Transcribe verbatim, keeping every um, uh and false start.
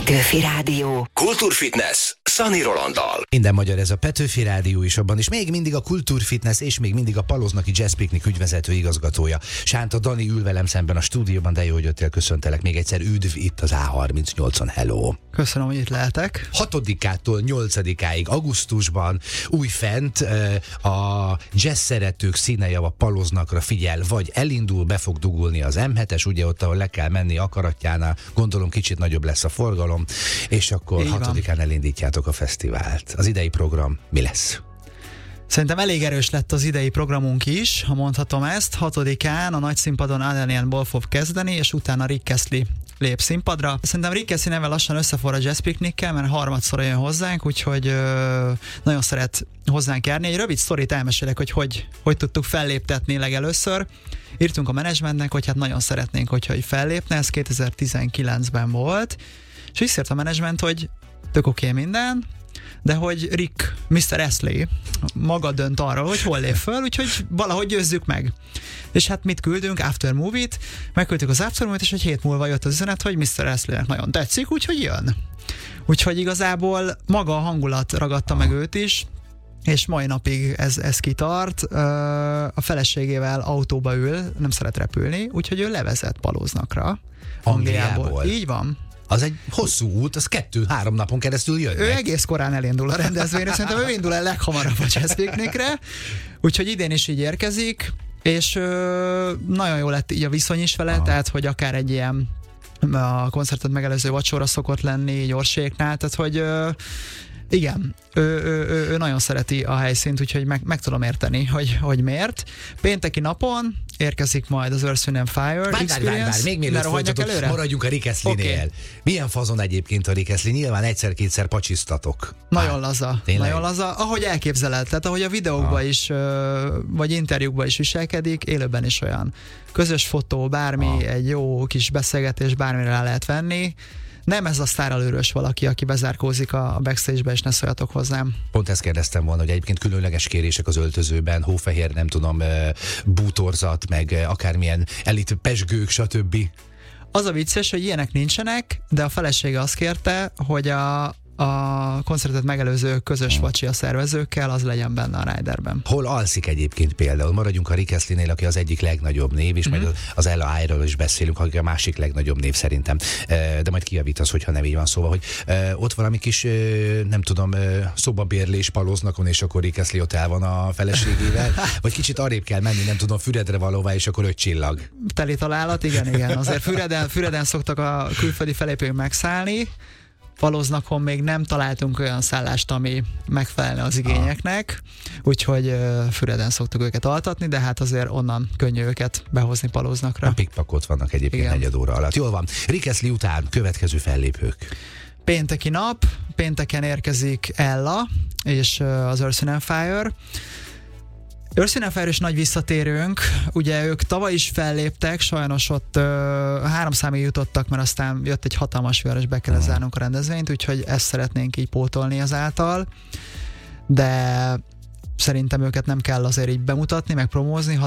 Petőfi Rádió. Kultúrfitness Szani Rolanddal. Minden magyar ez a Petőfi Rádió is abban, és még mindig a Kultúrfitness, és még mindig a Paloznaki Jazz Picnic ügyvezető igazgatója. Sánta Dani ül velem szemben a stúdióban, de jó, hogy jöttél, köszöntelek még egyszer. Üdv itt az á harmincnyolcon, hello! Köszönöm, hogy itt lehetek. hatodikától nyolcadikáig augusztusban újfent a jazz szeretők színejava Paloznakra figyel, vagy elindul, be fog dugulni az em hetes, ugye ott, ahol le kell menni Akaratjánál, gondolom kicsit nagyobb lesz a forgalom, és akkor hatodikán elindítjátok a fesztivált. Az idei program mi lesz? Szerintem elég erős lett az idei programunk is, ha mondhatom ezt. Hatodikán a nagy színpadon Adrian Ball fog kezdeni, és utána Rick Astley lép színpadra. Szerintem Rick Astley neve lassan összeforr a Jazz Picnickel, mert harmadszor jön hozzánk, úgyhogy ö, nagyon szeret hozzánk járni. Egy rövid sztorit elmesélek, hogy, hogy hogy tudtuk felléptetni legelőször. Írtunk a menedzsmentnek, hogy hát nagyon szeretnénk, hogyha így fellépne, ez kétezer-tizenkilencben volt, és visszért a menedzsment, hogy tök oké okay minden, de hogy Rick, miszter Astley maga dönt arra, hogy hol lép föl, úgyhogy valahogy győzzük meg. És hát mit küldünk? After Movie-t, megküldtük az After Movie-t, és egy hét múlva jött az üzenet, hogy miszter Astley-nek nagyon tetszik, úgyhogy jön. Úgyhogy igazából maga a hangulat ragadta meg őt is, és mai napig ez, ez kitart. A feleségével autóba ül, nem szeret repülni, úgyhogy ő levezet Paloznakra. Angliából. Angliából. Így van. Az egy hosszú út, az kettő-három napon keresztül jön. Ő egész korán elindul a rendezvényre, szerintem ő indul el leghamarabb a Jazz Picnicre, úgyhogy idén is így érkezik, és ö, nagyon jó lett így a viszony is vele, aha. Tehát, hogy akár egy ilyen a koncertet megelőző vacsora szokott lenni gyorséknál, tehát, hogy ö, igen, ő, ő, ő, ő nagyon szereti a helyszínt, úgyhogy meg, meg tudom érteni, hogy, hogy miért. Pénteki napon érkezik majd az Earth, Wind and Fire Várj, Experience. várj, várj, még mielőtt folytatott, maradjunk a Rick Astley-nél. Okay. Milyen fazon egyébként a Rick Astley? Nyilván egyszer-kétszer pacsisztatok. Nagyon Há, laza, tényleg? Nagyon laza, ahogy elképzeled, tehát ahogy a videókban is, vagy interjúkban is viselkedik, élőben is olyan. Közös fotó, bármi, ha. Egy jó kis beszélgetés, bármire rá lehet venni. Nem ez a sztáralőrös valaki, aki bezárkózik a backstage-be, és ne szóljatok hozzám. Pont ezt kérdeztem volna, hogy egyébként különleges kérések az öltözőben, hófehér, nem tudom, bútorzat, meg akármilyen elit pezsgők, stb. Az a vicces, hogy ilyenek nincsenek, de a felesége azt kérte, hogy a a koncertet megelőző közös vacsi a szervezőkkel, az legyen benne a riderben. Hol alszik egyébként például? Maradjunk a Rick Astley-nél, aki az egyik legnagyobb név, és mm-hmm. majd az Ella Ai-ról is beszélünk, aki a másik legnagyobb név szerintem. De majd kijavítasz, hogyha nem így van, szóval, hogy ott valami kis, nem tudom, szobabérlés Paloznakon, és akkor Rick Astley ott el van a feleségével, vagy kicsit arrébb kell menni, nem tudom, Füredre valóvá, és akkor öt csillag. Teli találat, igen, igen. Azért Füreden, Füreden szoktak a külföldi felépők megszállni, Paloznakon még nem találtunk olyan szállást, ami megfelelne az igényeknek, úgyhogy uh, Füreden szoktuk őket altatni, de hát azért onnan könnyű őket behozni Paloznakra. A pikpakot vannak egyébként negyed óra alatt. Jól van. Rick Astley után következő fellépők. Pénteki nap, pénteken érkezik Ella és uh, az Earth, Wind and Fire. Earth, Wind and Fire is nagy visszatérőnk, ugye ők tavaly is felléptek, sajnos ott uh, három számig jutottak, mert aztán jött egy hatalmas vihar, és be kellett zárnunk a rendezvényt, úgyhogy ezt szeretnénk így pótolni ezáltal, de szerintem őket nem kell azért így bemutatni, meg promózni,